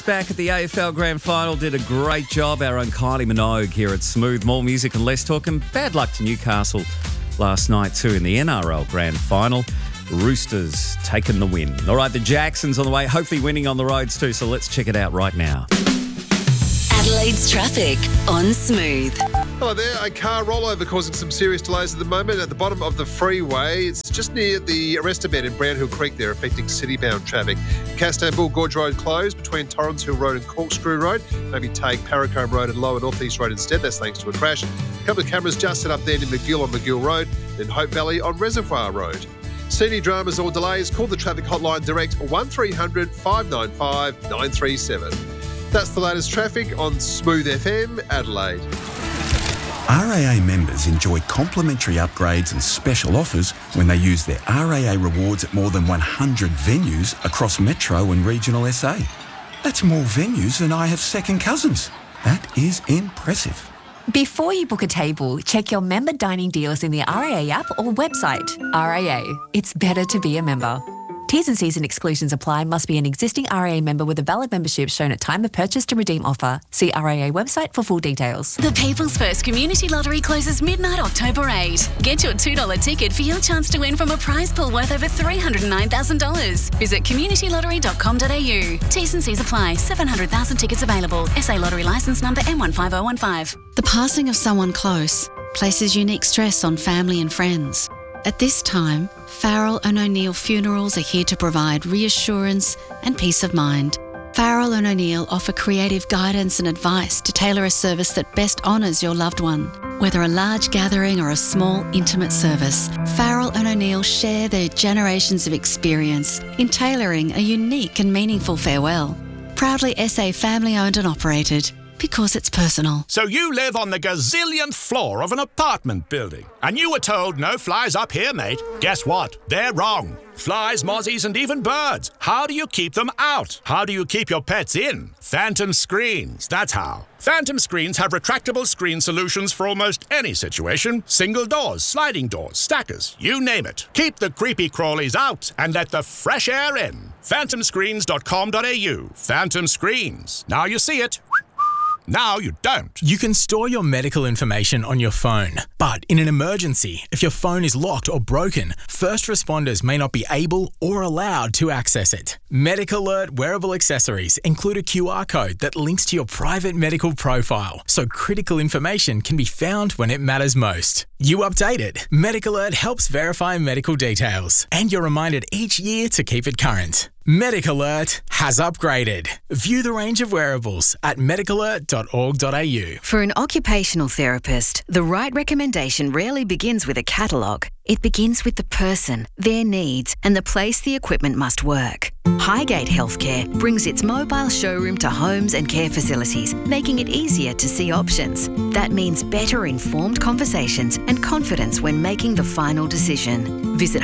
Back at the AFL Grand Final, did a great job. Our own Kylie Minogue here at Smooth. More music and less talk, and bad luck to Newcastle last night too in the NRL Grand Final. Roosters taking the win. All right, the Jacksons on the way, hopefully winning on the roads too, so let's check it out right now. Adelaide's traffic on Smooth. Hello there. A car rollover causing some serious delays at the moment at the bottom of the freeway. It's just near the arrestor bed in Brown Hill Creek there, affecting city-bound traffic. Castanbull Gorge Road closed between Torrens Hill Road and Corkscrew Road. Maybe take Paracombe Road and Lower North East Road instead. That's thanks to a crash. A couple of cameras just set up there in McGill on McGill Road, then Hope Valley on Reservoir Road. Senior dramas or delays, call the traffic hotline direct 1300 595 937. That's the latest traffic on Smooth FM Adelaide. RAA members enjoy complimentary upgrades and special offers when they use their RAA rewards at more than 100 venues across Metro and regional SA. That's more venues than I have second cousins. That is impressive. Before you book a table, check your member dining deals in the RAA app or website. RAA, it's better to be a member. T's and C's and exclusions apply. Must be an existing RAA member with a valid membership shown at time of purchase to redeem offer. See RAA website for full details. The People's First Community Lottery closes midnight October 8. Get your $2 ticket for your chance to win from a prize pool worth over $309,000. Visit communitylottery.com.au. T's and C's apply. 700,000 tickets available. SA Lottery licence number M15015. The passing of someone close places unique stress on family and friends. At this time, Farrell and O'Neill Funerals are here to provide reassurance and peace of mind. Farrell and O'Neill offer creative guidance and advice to tailor a service that best honours your loved one. Whether a large gathering or a small, intimate service, Farrell and O'Neill share their generations of experience in tailoring a unique and meaningful farewell. Proudly SA family-owned and operated. Because it's personal. So you live on the gazillionth floor of an apartment building, and you were told no flies up here, mate. Guess what? They're wrong. Flies, mozzies, and even birds. How do you keep them out? How do you keep your pets in? Phantom Screens, that's how. Phantom Screens have retractable screen solutions for almost any situation. Single doors, sliding doors, stackers, you name it. Keep the creepy crawlies out and let the fresh air in. phantomscreens.com.au. Phantom Screens. Now you see it. Now you don't. You can store your medical information on your phone, but in an emergency, if your phone is locked or broken, first responders may not be able or allowed to access it. Medical Alert wearable accessories include a QR code that links to your private medical profile, so critical information can be found when it matters most. You update it. Medical Alert helps verify medical details, and you're reminded each year to keep it current. Medical Alert has upgraded. View the range of wearables at medicalert.org.au. For an occupational therapist, the right recommendation rarely begins with a catalogue. It begins with the person, their needs, and the place the equipment must work. Highgate Healthcare brings its mobile showroom to homes and care facilities, making it easier to see options. That means better informed conversations and confidence when making the final decision. Visit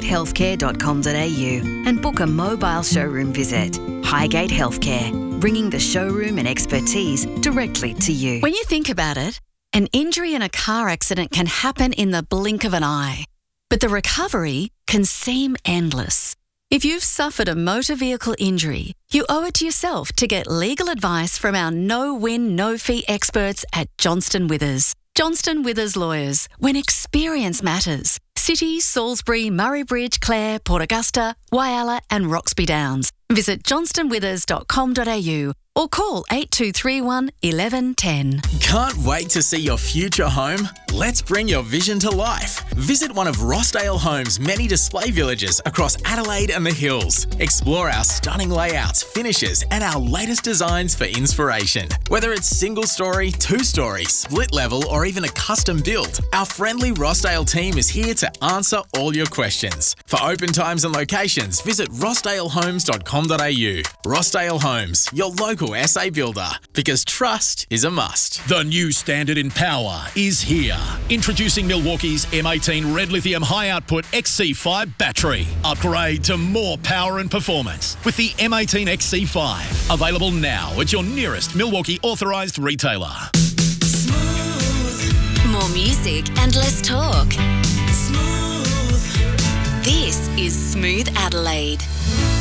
highgatehealthcare.com.au and book a mobile showroom visit. Highgate Healthcare, bringing the showroom and expertise directly to you. When you think about it, an injury in a car accident can happen in the blink of an eye, but the recovery can seem endless. If you've suffered a motor vehicle injury, you owe it to yourself to get legal advice from our no-win, no-fee experts at Johnston Withers. Johnston Withers Lawyers, when experience matters. City, Salisbury, Murray Bridge, Clare, Port Augusta, Whyalla and Roxby Downs. Visit johnstonwithers.com.au or call 8231 1110. Can't wait to see your future home? Let's bring your vision to life. Visit one of Rossdale Homes' many display villages across Adelaide and the Hills. Explore our stunning layouts, finishes, and our latest designs for inspiration. Whether it's single story, two-story, split level, or even a custom build, our friendly Rossdale team is here to answer all your questions. For open times and locations, visit rossdalehomes.com.au. Rossdale Homes, your local SA builder, because trust is a must. The new standard in power is here. Introducing Milwaukee's M18 Red Lithium High Output XC5 battery. Upgrade to more power and performance with the M18 XC5. Available now at your nearest Milwaukee authorised retailer. More music and less talk. This is Smooth Adelaide.